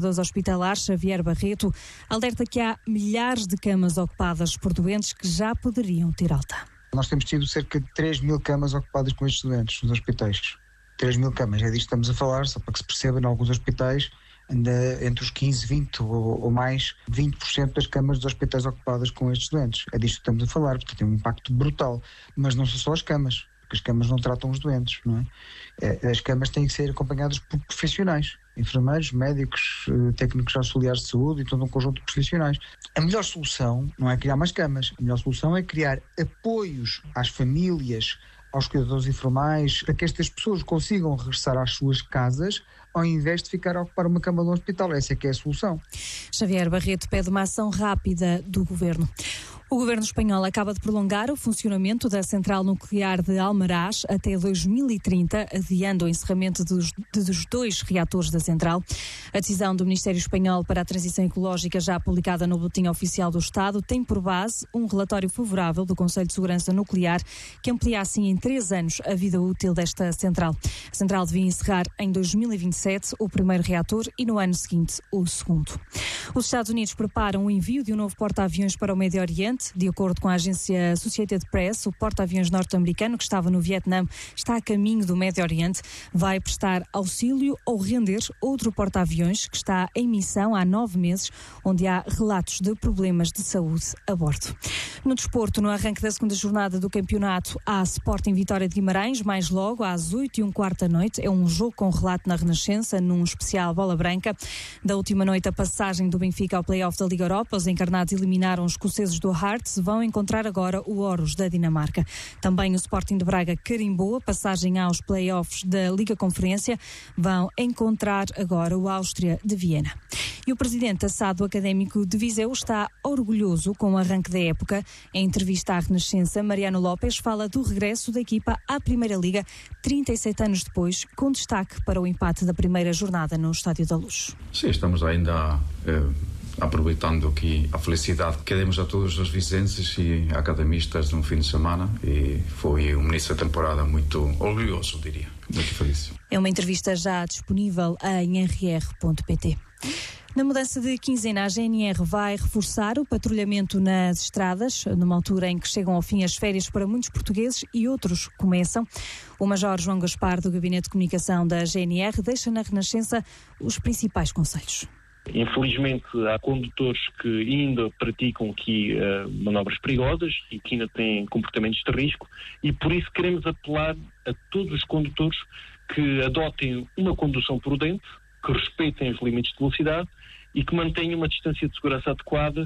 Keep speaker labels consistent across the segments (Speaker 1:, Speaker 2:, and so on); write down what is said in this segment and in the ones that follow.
Speaker 1: Dos hospitalares, Xavier Barreto, alerta que há milhares de camas ocupadas por doentes que já poderiam ter alta.
Speaker 2: Nós temos tido cerca de 3.000 camas ocupadas com estes doentes nos hospitais. 3.000 camas, é disto que estamos a falar, só para que se perceba, em alguns hospitais anda entre os 15, 20 ou mais 20% das camas dos hospitais ocupadas com estes doentes. É disto que estamos a falar, porque tem um impacto brutal. Mas não são só as camas, porque as camas não tratam os doentes, não é? As camas têm que ser acompanhadas por profissionais, enfermeiros, médicos, técnicos auxiliares de saúde e todo um conjunto de profissionais. A melhor solução não é criar mais camas, a melhor solução é criar apoios às famílias, aos cuidadores informais, para que estas pessoas consigam regressar às suas casas ao invés de ficar a ocupar uma cama no hospital. Essa é que é a solução.
Speaker 1: Xavier Barreto pede uma ação rápida do Governo. O Governo espanhol acaba de prolongar o funcionamento da central nuclear de Almaraz até 2030, adiando o encerramento dos 2 reatores da central. A decisão do Ministério Espanhol para a Transição Ecológica, já publicada no Boletim Oficial do Estado, tem por base um relatório favorável do Conselho de Segurança Nuclear, que amplia assim em 3 anos a vida útil desta central. A central devia encerrar em 2027 o primeiro reator e no ano seguinte o segundo. Os Estados Unidos preparam o envio de um novo porta-aviões para o Médio Oriente. De acordo com a agência Associated Press, o porta-aviões norte-americano, que estava no Vietnã, está a caminho do Médio Oriente, vai prestar auxílio ou render outro porta-aviões que está em missão há 9 meses, onde há relatos de problemas de saúde a bordo. No desporto, no arranque da segunda jornada do campeonato, há Sporting Vitória de Guimarães, mais logo às 8h15 da noite. É um jogo com relato na Renascença, num especial Bola Branca. Da última noite, a passagem do Benfica ao play-off da Liga Europa. Os encarnados eliminaram os escoceses do Hearts, vão encontrar agora o Horus da Dinamarca. Também o Sporting de Braga carimbou a passagem aos play-offs da Liga Conferência. Vão encontrar agora o Áustria de Viena. E o presidente assado académico de Viseu está orgulhoso com o arranque da época. Em entrevista à Renascença, Mariano Lopes fala do regresso da equipa à Primeira Liga 37 anos depois, com destaque para o empate da primeira jornada no Estádio da Luz.
Speaker 3: Sim, estamos ainda aproveitando aqui a felicidade que demos a todos os vicenses e academistas no fim de semana, e foi um início da temporada muito orgulhoso, diria, muito feliz.
Speaker 1: É uma entrevista já disponível em rr.pt. Na mudança de quinzena, a GNR vai reforçar o patrulhamento nas estradas, numa altura em que chegam ao fim as férias para muitos portugueses e outros começam. O Major João Gaspar, do Gabinete de Comunicação da GNR, deixa na Renascença os principais conselhos.
Speaker 4: Infelizmente há condutores que ainda praticam aqui manobras perigosas e que ainda têm comportamentos de risco, e por isso queremos apelar a todos os condutores que adotem uma condução prudente, que respeitem os limites de velocidade e que mantenham uma distância de segurança adequada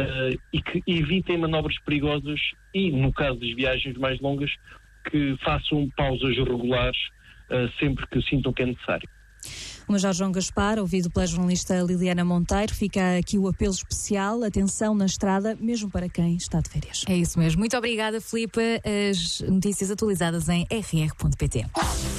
Speaker 4: e que evitem manobras perigosas e, no caso das viagens mais longas, que façam pausas regulares sempre que sintam que é necessário.
Speaker 1: O Major João Gaspar, ouvido pela jornalista Liliana Monteiro, fica aqui o apelo especial, atenção na estrada, mesmo para quem está de férias.
Speaker 5: É isso mesmo. Muito obrigada, Filipe. As notícias atualizadas em rr.pt.